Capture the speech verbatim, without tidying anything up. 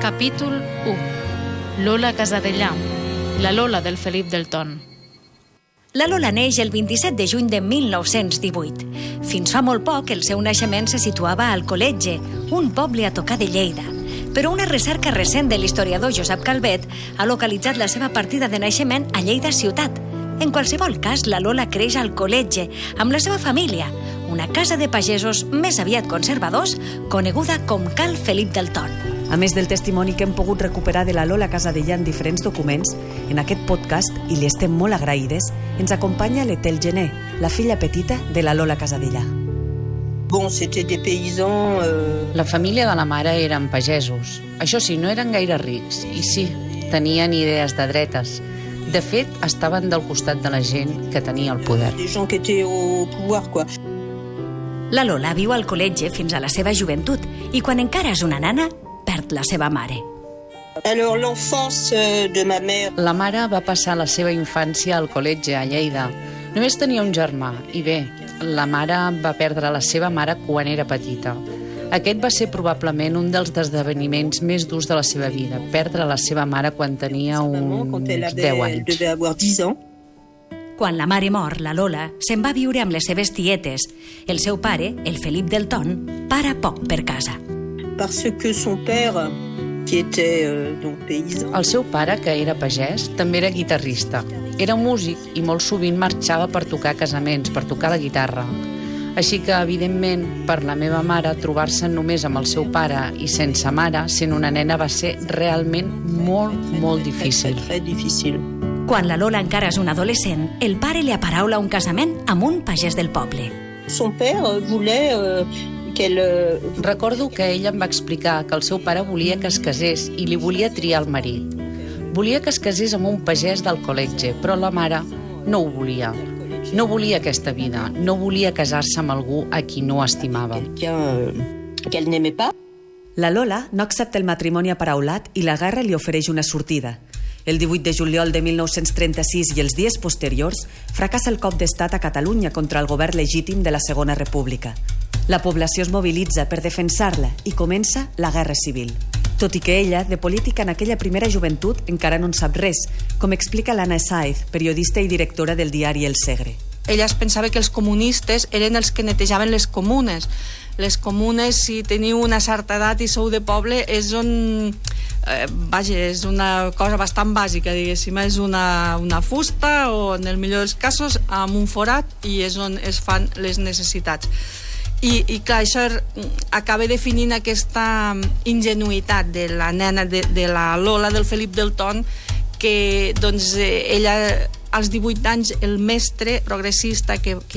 Capítol u. Lola Casadellà, la Lola del Felip del Ton. La Lola neix el vint-i-set de juny de mil nou-cents divuit. Fins fa molt poc, el seu naixement se situava al Colletge, un poble a tocar de Lleida. Però una recerca recent de l'historiador Josep Calvet ha localitzat la seva partida de naixement a Lleida ciutat. En qualsevol cas, la Lola creix al Colletge, amb la seva família, una casa de pagesos més aviat conservadors, coneguda com Cal Felip del Ton. A més del testimoni que hem pogut recuperar de la Lola Casadellà en diferents documents, en aquest podcast, i li estem molt agraïdes, ens acompanya l'Etel Gené, la filla petita de la Lola Casadellà. Bon, c'était des paysans... Euh... La família de la mare eren pagesos. Això sí, no eren gaire rics. I sí, tenien idees de dretes. De fet, estaven del costat de la gent que tenia el poder. Des gens qui étaient au pouvoir, quoi. La Lola viu al Colletge fins a la seva joventut i quan encara és una nana, perd la seva mare. Alors, l'enfance de ma mère... La mare va passar la seva infància al Colletge, a Lleida. Només tenia un germà, i bé, la mare va perdre la seva mare quan era petita. Aquest va ser probablement un dels esdeveniments més durs de la seva vida, perdre la seva mare quan tenia uns deu anys. Quan la mare mor, la Lola se'n va viure amb les seves tietes. El seu pare, el Felip del Ton, para poc per casa. Parce que son père, qui était euh, donc paysan... El seu pare, que era pagès, també era guitarrista. Era músic i molt sovint marxava per tocar casaments, per tocar la guitarra. Així que, evidentment, per la meva mare, trobar-se només amb el seu pare i sense mare, sent una nena, va ser realment molt, molt difícil. Très, très difícil. Quan la Lola encara és una adolescent, el pare li aparaula un casament amb un pagès del poble. Son père voulait euh, qu'elle... Recordo que ella em va explicar que el seu pare volia que es casés i li volia triar el marit. Volia que es casés amb un pagès del Colletge, però la mare no ho volia. No volia aquesta vida, no volia casar-se amb algú a qui no estimava. Qu'elle n'aimait pas. La Lola no accepta el matrimoni aparaulat i la guerra li ofereix una sortida. El divuit de juliol de mil nou-cents trenta-sis i els dies posteriors fracassa el cop d'estat a Catalunya contra el govern legítim de la Segona República. La població es mobilitza per defensar-la i comença la Guerra Civil. Tot i que ella, de política en aquella primera joventut, encara no en sap res, com explica l'Anna Sáez, periodista i directora del diari El Segre. Ella es pensava que els comunistes eren els que netejaven les comunes. Les comunes, si teniu una certa edat i sou de poble, és on... Eh, vaja, és una cosa bastant bàsica, diguéssim. És una, una fusta o, en el millor dels casos, amb un forat i és on es fan les necessitats. I, i clar, això acaba definint aquesta ingenuïtat de la nena, de, de la Lola del Felip del Ton, que doncs, ella als divuit anys el mestre progressista que, que